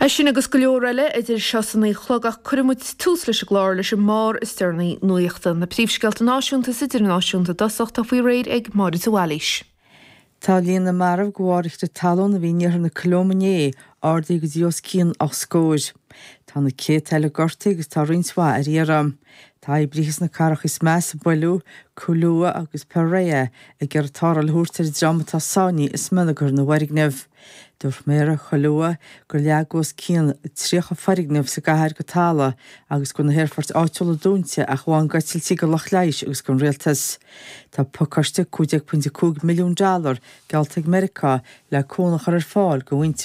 Sin agus go leorile idir seasannaí chlogach chuirimid tús leis gláir leis mór is stearnaí nuochta na príomhscealta náisiúnta sa idirnáisiúnta dasachta faoi réid ag Máirit Wallis. Tá líon na marmh gháireachta talún na bhíonear na Clómané ardaí go dios cían ach scóir. Tá na cé teile gortaí agus tá rinsá ar éram. Tá bríchas na carach is meas bailú, Culua agus Perea a gur táral húirtar dramata sáni is munagur na Warigneamh. Dúirt méra Culua gur leagos cían tríocha Farigneamh sa gathir go tála agus go na Hairfort áitiúla dúnte a chuáin gaitiltí go Loch Leish agus gon réaltas. Tá pocarste $2.2 milliún gealtaigh America le cónachar ar fáil go